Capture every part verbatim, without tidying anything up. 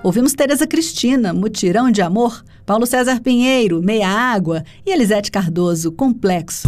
Ouvimos Tereza Cristina, Mutirão de Amor, Paulo César Pinheiro, Meia Água e Elisete Cardoso, Complexo.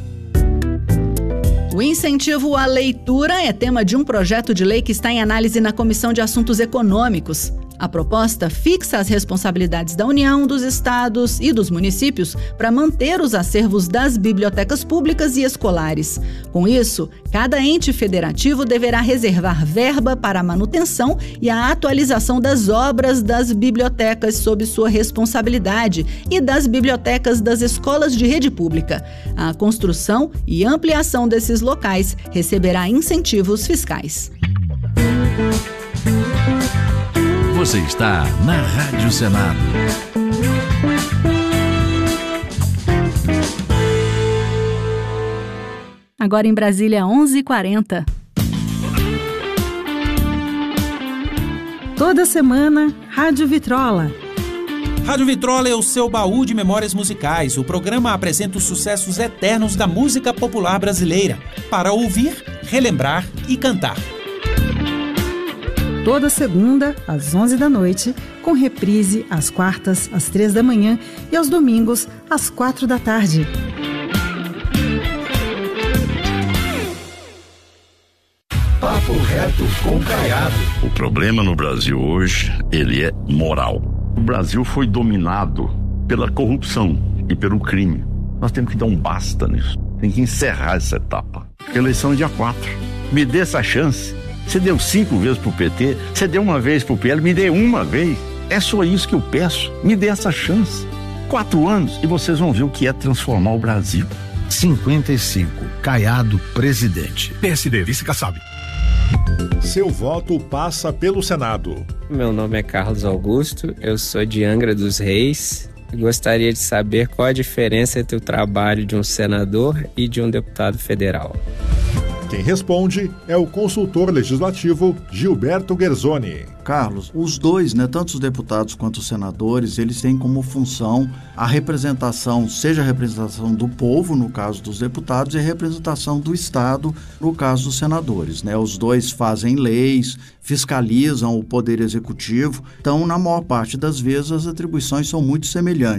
O incentivo à leitura é tema de um projeto de lei que está em análise na Comissão de Assuntos Econômicos. A proposta fixa as responsabilidades da União, dos estados e dos municípios para manter os acervos das bibliotecas públicas e escolares. Com isso, cada ente federativo deverá reservar verba para a manutenção e a atualização das obras das bibliotecas sob sua responsabilidade e das bibliotecas das escolas de rede pública. A construção e ampliação desses locais receberá incentivos fiscais. Você está na Rádio Senado. Agora em Brasília, onze e quarenta. Toda semana, Rádio Vitrola. Rádio Vitrola é o seu baú de memórias musicais. O programa apresenta os sucessos eternos da música popular brasileira, para ouvir, relembrar e cantar. Toda segunda, às onze da noite, com reprise às quartas, às três da manhã e aos domingos, às quatro da tarde. Papo reto com Caiado. O problema no Brasil hoje, ele é moral. O Brasil foi dominado pela corrupção e pelo crime. Nós temos que dar um basta nisso. Tem que encerrar essa etapa. Eleição é dia quatro. Me dê essa chance. Você deu cinco vezes pro P T, você deu uma vez pro P L, me dê uma vez. É só isso que eu peço. Me dê essa chance. Quatro anos e vocês vão ver o que é transformar o Brasil. cinquenta e cinco. Caiado, presidente. P S D, vice-Kassab. Seu voto passa pelo Senado. Meu nome é Carlos Augusto, eu sou de Angra dos Reis. Gostaria de saber qual a diferença entre o trabalho de um senador e de um deputado federal. Quem responde é o consultor legislativo Gilberto Guerzoni. Carlos, os dois, né, tanto os deputados quanto os senadores, eles têm como função a representação, seja a representação do povo, no caso dos deputados, e a representação do Estado, no caso dos senadores, né? Os dois fazem leis, fiscalizam o poder executivo, então, na maior parte das vezes, as atribuições são muito semelhantes.